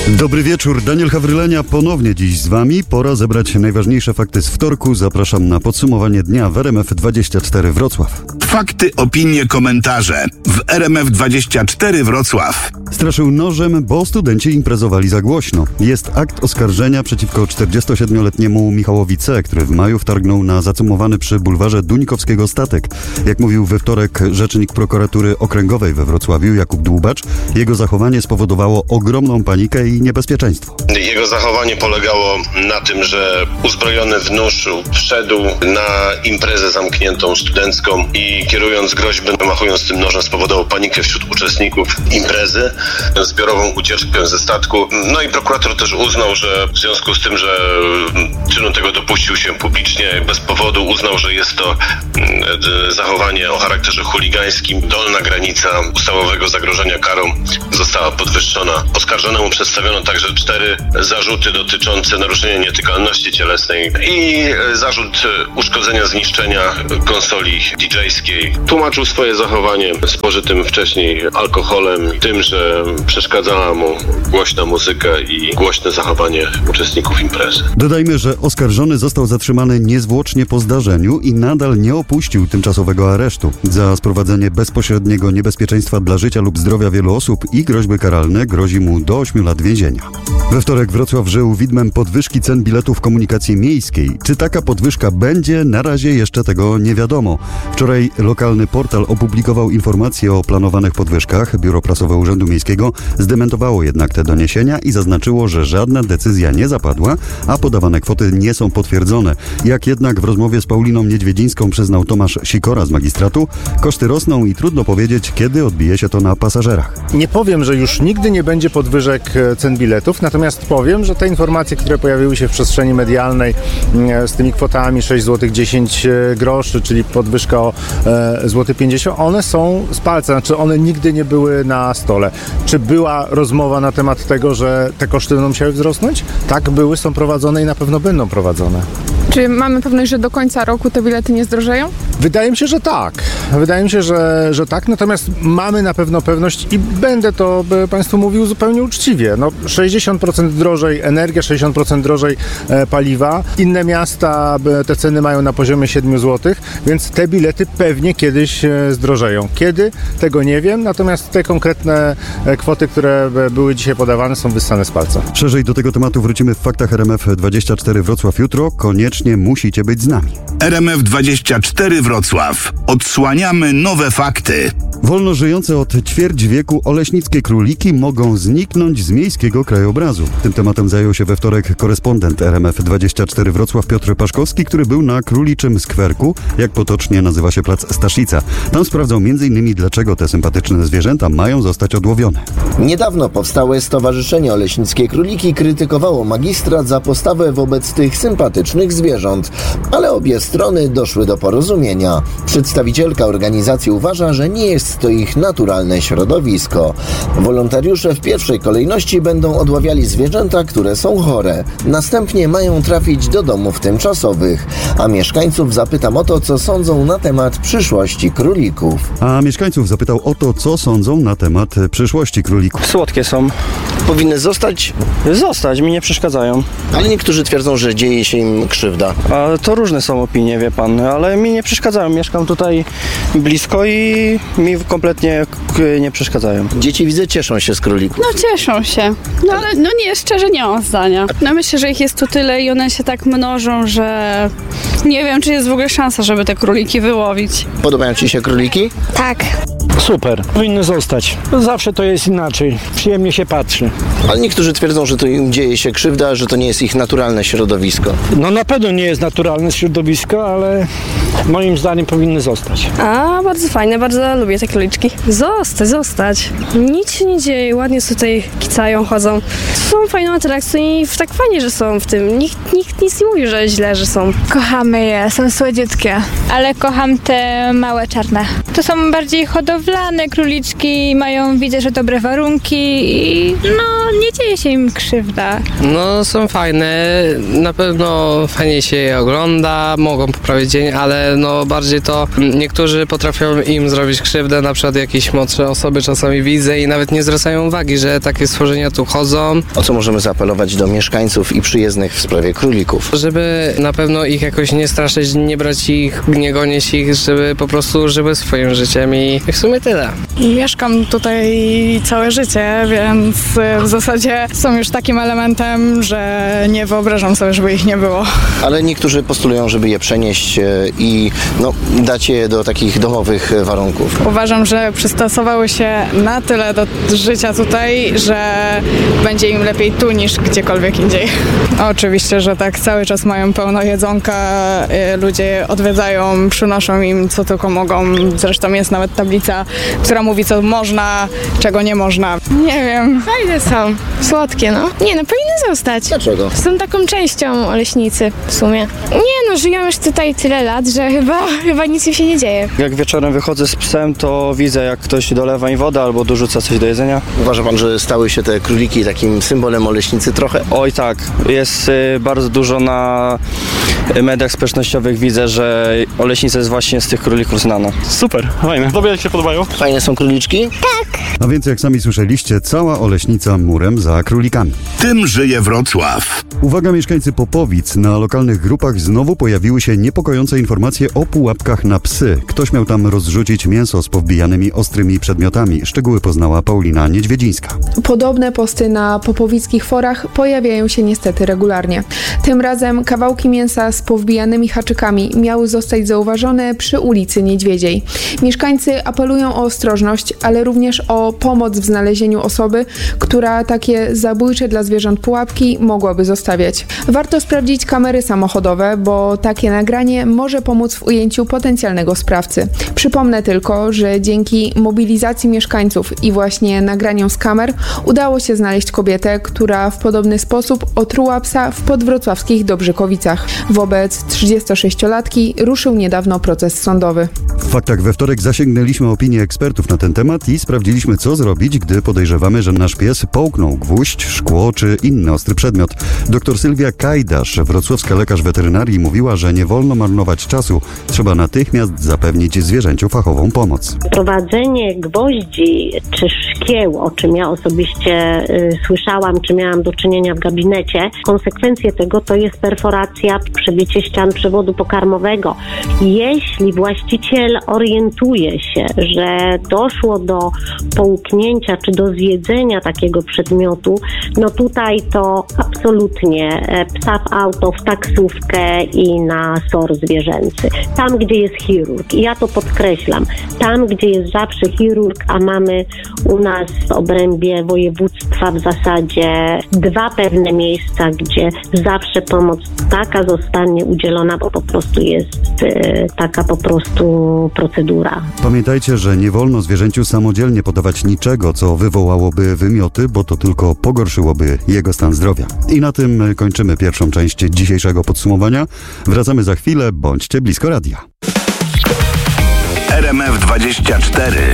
Dobry wieczór, Daniel Hawrylenia ponownie dziś z Wami. Pora zebrać najważniejsze fakty z wtorku. Zapraszam na podsumowanie dnia w RMF24 Wrocław. Fakty, opinie, komentarze w RMF24 Wrocław. Straszył nożem, bo studenci imprezowali za głośno. Jest akt oskarżenia przeciwko 47-letniemu Michałowi C., który w maju wtargnął na zacumowany przy bulwarze Duńkowskiego statek. Jak mówił we wtorek rzecznik prokuratury okręgowej we Wrocławiu Jakub Dłubacz, jego zachowanie spowodowało ogromną panikę i niebezpieczeństwo. Jego zachowanie polegało na tym, że uzbrojony w nóż wszedł na imprezę zamkniętą studencką i kierując groźby, machując tym nożem, spowodował panikę wśród uczestników imprezy, zbiorową ucieczkę ze statku. No i prokurator też uznał, że w związku z tym, że czynu tego dopuścił się publicznie, bez powodu, uznał, że jest to zachowanie o charakterze chuligańskim. Dolna granica ustawowego zagrożenia karą została podwyższona. Oskarżonemu przedstawiono także 4 zarzuty dotyczące naruszenia nietykalności cielesnej i zarzut uszkodzenia, zniszczenia konsoli DJ-skiej. Tłumaczył swoje zachowanie spożytym wcześniej alkoholem, tym, że przeszkadzała mu głośna muzyka i głośne zachowanie uczestników imprezy. Dodajmy, że oskarżony został zatrzymany niezwłocznie po zdarzeniu i nadal nie opuścił tymczasowego aresztu. Za sprowadzenie bezpośredniego niebezpieczeństwa dla życia lub zdrowia wielu osób i groźby karalne grozi mu do 8 lat więzienia. We wtorek Wrocław żył widmem podwyżki cen biletów komunikacji miejskiej. Czy taka podwyżka będzie? Na razie jeszcze tego nie wiadomo. Wczoraj lokalny portal opublikował informacje o planowanych podwyżkach. Biuro Prasowe Urzędu Miejskiego zdementowało jednak te doniesienia i zaznaczyło, że żadna decyzja nie zapadła, a podawane kwoty nie są potwierdzone. Jak jednak w rozmowie z Pauliną Niedźwiedzińską przyznał Tomasz Sikora z magistratu, koszty rosną i trudno powiedzieć, kiedy odbije się to na pasażerach. Nie powiem, że już nigdy nie będzie podwyżek cen biletów, natomiast powiem, że te informacje, które pojawiły się w przestrzeni medialnej z tymi kwotami 6 zł 10 groszy, czyli podwyżka o złoty 50, one są z palca, znaczy one nigdy nie były na stole. Czy była rozmowa na temat tego, że te koszty będą musiały wzrosnąć? Tak, były, są prowadzone i na pewno będą prowadzone. Czy mamy pewność, że do końca roku te bilety nie zdrożeją? Wydaje mi się, że tak. Wydaje mi się, że tak. Natomiast mamy na pewno pewność i będę to Państwu mówił zupełnie uczciwie. 60% drożej energia, 60% drożej paliwa. Inne miasta te ceny mają na poziomie 7 zł, więc te bilety pewnie kiedyś zdrożeją. Kiedy? Tego nie wiem. Natomiast te konkretne kwoty, które były dzisiaj podawane, są wyssane z palca. Szerzej do tego tematu wrócimy w faktach RMF24 Wrocław jutro. Koniecznie musicie być z nami. RMF24 Wrocław. Odsłaniamy nowe fakty. Wolno żyjące od ćwierć wieku oleśnickie króliki mogą zniknąć z miejskiego krajobrazu. Tym tematem zajął się we wtorek korespondent RMF24 Wrocław Piotr Paszkowski, który był na króliczym skwerku, jak potocznie nazywa się plac Staszica. Tam sprawdzał m.in. dlaczego te sympatyczne zwierzęta mają zostać odłowione. Niedawno powstałe Stowarzyszenie Oleśnickie Króliki krytykowało magistrat za postawę wobec tych sympatycznych zwierząt, ale obie strony doszły do porozumienia. Przedstawicielka organizacji uważa, że nie jest to ich naturalne środowisko. Wolontariusze w pierwszej kolejności będą odławiali zwierzęta, które są chore. Następnie mają trafić do domów tymczasowych. A mieszkańców zapytam o to, co sądzą na temat przyszłości królików. Słodkie są. Powinny zostać? Zostać, mi nie przeszkadzają. Ale niektórzy twierdzą, że dzieje się im krzywda. A to różne są opinie, wie pan, ale mi nie przeszkadzają. Mieszkam tutaj blisko i mi kompletnie nie przeszkadzają. Dzieci, widzę, cieszą się z królików. Cieszą się. Ale nie, szczerze nie mam zdania. Myślę, że ich jest tu tyle i one się tak mnożą, że nie wiem, czy jest w ogóle szansa, żeby te króliki wyłowić. Podobają ci się króliki? Tak. Super, powinny zostać. Zawsze to jest inaczej. Przyjemnie się patrzy. Ale niektórzy twierdzą, że to im dzieje się krzywda, że to nie jest ich naturalne środowisko. Na pewno nie jest naturalne środowisko, ale moim zdaniem powinny zostać. Bardzo fajne, bardzo lubię te króliczki. Zostać. Nic się nie dzieje, ładnie tutaj kicają, chodzą. Są fajne atrakcje i tak fajnie, że są w tym. Nikt nic nie mówi, że źle, że są. Kochamy je, są słodziutkie. Ale kocham te małe czarne. To są bardziej hodowlane króliczki, widzę, że dobre warunki i nie dzieje się im krzywda. No są fajne, na pewno fajnie się je ogląda, mogą poprawić dzień, ale no bardziej to niektórzy potrafią im zrobić krzywdę, na przykład jakieś młodsze osoby czasami widzę i nawet nie zwracają uwagi, że takie stworzenia tu chodzą. O co możemy zaapelować do mieszkańców i przyjezdnych w sprawie królików? Żeby na pewno ich jakoś nie straszyć, nie brać ich, nie gonić ich, żeby po prostu żyły swoim życiem i w sumie tyle. Mieszkam tutaj całe życie, więc w zasadzie są już takim elementem, że nie wyobrażam sobie, żeby ich nie było. Ale niektórzy postulują, żeby je przenieść i dać je do takich domowych warunków. Uważam, że przystosowały się na tyle do życia tutaj, że będzie im lepiej tu niż gdziekolwiek indziej. Oczywiście, że tak, cały czas mają pełno jedzonka, ludzie odwiedzają, przynoszą im co tylko mogą. Zresztą jest nawet tablica, która mówi, co można, czego nie można. Nie wiem. Fajne są, słodkie, no. Nie, powinny zostać. Dlaczego? Są taką częścią Oleśnicy w sumie. Nie, żyją już tutaj tyle lat, że chyba nic im się nie dzieje. Jak wieczorem wychodzę z psem, to widzę, jak ktoś dolewa im wodę albo dorzuca coś do jedzenia. Uważa pan, że stały się te króliki takim symbolem Oleśnicy trochę? Oj tak, jest bardzo dużo na mediach społecznościowych, widzę, że Oleśnica jest właśnie z tych królików znana. Super, fajne. Tobie jak się podobają? Fajne są króliczki? A więc jak sami słyszeliście, cała Oleśnica murem za królikami. Tym żyje Wrocław. Uwaga mieszkańcy Popowic, na lokalnych grupach znowu pojawiły się niepokojące informacje o pułapkach na psy. Ktoś miał tam rozrzucić mięso z powbijanymi ostrymi przedmiotami. Szczegóły poznała Paulina Niedźwiedzińska. Podobne posty na popowickich forach pojawiają się niestety regularnie. Tym razem kawałki mięsa z powbijanymi haczykami miały zostać zauważone przy ulicy Niedźwiedziej. Mieszkańcy apelują o ostrożność, ale również o pomoc w znalezieniu osoby, która takie zabójcze dla zwierząt pułapki mogłaby zostawiać. Warto sprawdzić kamery samochodowe, bo takie nagranie może pomóc w ujęciu potencjalnego sprawcy. Przypomnę tylko, że dzięki mobilizacji mieszkańców i właśnie nagraniom z kamer udało się znaleźć kobietę, która w podobny sposób otruła psa w podwrocławskich Dobrzykowicach. Wobec 36-latki ruszył niedawno proces sądowy. W faktach we wtorek zasięgnęliśmy opinię ekspertów na ten temat i sprawdziliśmy, co zrobić, gdy podejrzewamy, że nasz pies połknął gwóźdź, szkło czy inny ostry przedmiot. Dr Sylwia Kajdasz, wrocławska lekarz weterynarii, mówiła, że nie wolno marnować czasu. Trzeba natychmiast zapewnić zwierzęciu fachową pomoc. Prowadzenie gwoździ czy szkieł, o czym ja osobiście słyszałam, czy miałam do czynienia w gabinecie, konsekwencje tego to jest perforacja, przebicie ścian przewodu pokarmowego. Jeśli właściciel orientuje się, że doszło do połknięcia czy do zjedzenia takiego przedmiotu, no tutaj to absolutnie psa w auto, w taksówkę i na SOR zwierzęcy. Tam, gdzie jest chirurg. I ja to podkreślam. Tam, gdzie jest zawsze chirurg, a mamy u nas w obrębie województwa w zasadzie 2 pewne miejsca, gdzie zawsze pomoc taka zostanie udzielona, bo po prostu jest taka po prostu procedura. Pamiętajcie, że nie wolno zwierzęciu samodzielnie podawać niczego, co wywołałoby wymioty, bo to tylko pogorszyłoby jego stan zdrowia. I na tym kończymy pierwszą część dzisiejszego podsumowania. Wracamy za chwilę, bądźcie blisko radia. RMF 24.